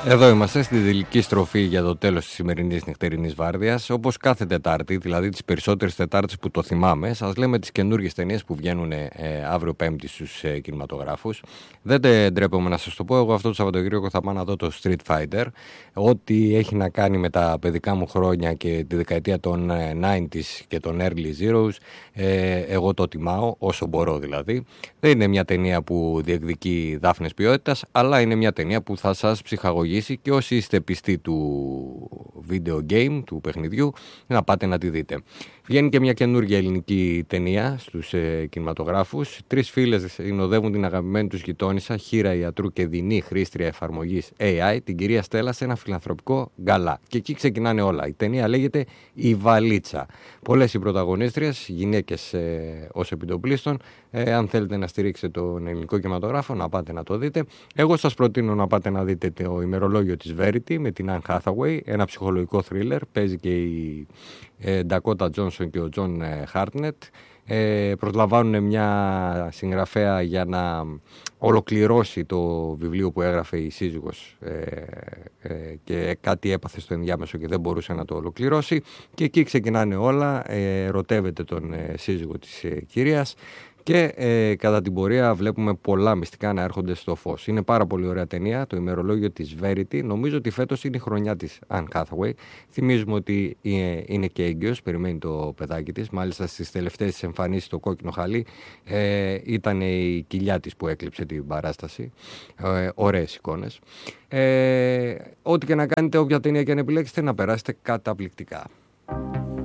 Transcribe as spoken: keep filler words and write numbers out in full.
Εδώ είμαστε στη τελική στροφή για το τέλος της σημερινής νυχτερινής βάρδιας. Όπως κάθε Τετάρτη, δηλαδή τις περισσότερες Τετάρτες που το θυμάμαι, σας λέμε τις καινούργιες ταινίες που βγαίνουν ε, αύριο Πέμπτη στους ε, κινηματογράφους. Δεν τε ντρέπομαι να σας το πω, εγώ αυτό το Σαββατοκύριακο θα πάω να δω το Street Fighter. Ό,τι έχει να κάνει με τα παιδικά μου χρόνια και τη δεκαετία των ενενήντα και των Early Zeros, ε, εγώ το τιμάω όσο μπορώ δηλαδή. Δεν είναι μια ταινία που διεκδικεί δάφνες ποιότητας, αλλά είναι μια ταινία που θα σας ψυχαγωγήσει και όσοι είστε πιστοί του video game, του παιχνιδιού, να πάτε να τη δείτε. Βγαίνει και μια καινούργια ελληνική ταινία στους ε, κινηματογράφους. Τρεις φίλες συνοδεύουν την αγαπημένη τους γειτόνισσα, χείρα ιατρού και δεινή χρήστρια εφαρμογής έι άι, την κυρία Στέλλα, σε ένα φιλανθρωπικό γκαλά. Και εκεί ξεκινάνε όλα. Η ταινία λέγεται «Η Βαλίτσα». Πολλές οι πρωταγωνίστριες, γυναίκες ε, ως επιτοπλίστων. Ε, αν θέλετε να στηρίξετε τον ελληνικό κινηματογράφο, να πάτε να το δείτε. Εγώ σας προτείνω να πάτε να δείτε το ημερολόγιο της Verity με την Anne Hathaway, ένα ψυχολογικό θρίλερ. Παίζει και η ε, Dakota Johnson και ο John Hartnett. Ε, προσλαμβάνουν μια συγγραφέα για να ολοκληρώσει το βιβλίο που έγραφε η σύζυγος ε, ε, και κάτι έπαθε στο ενδιάμεσο και δεν μπορούσε να το ολοκληρώσει, και εκεί ξεκινάνε όλα. Ε, ερωτεύεται τον ε, σύζυγο της ε, κυρίας και ε, κατά την πορεία βλέπουμε πολλά μυστικά να έρχονται στο φως. Είναι πάρα πολύ ωραία ταινία, το ημερολόγιο της Verity. Νομίζω ότι φέτος είναι η χρονιά της Anne Hathaway. Θυμίζουμε ότι είναι, είναι και έγκυος, περιμένει το παιδάκι της. Μάλιστα στις τελευταίες της εμφανίσεις στο κόκκινο χαλί ε, ήταν η κοιλιά της που έκλειψε την παράσταση. Ε, ωραίες εικόνες. Ε, ό,τι και να κάνετε, όποια ταινία και αν επιλέξετε, να περάσετε καταπληκτικά.